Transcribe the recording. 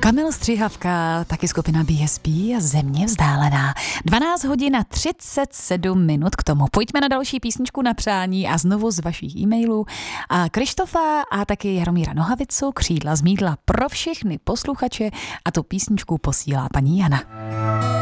Kamil Střihavka, taky skupina BSB a Země vzdálená. 12 hodin a 37 minut k tomu. Pojďme na další písničku na přání a znovu z vašich e-mailů. A Krištofa a taky Jaromíra Nohavicu, Křídla z mýdla pro všechny posluchače a tu písničku posílá paní Jana.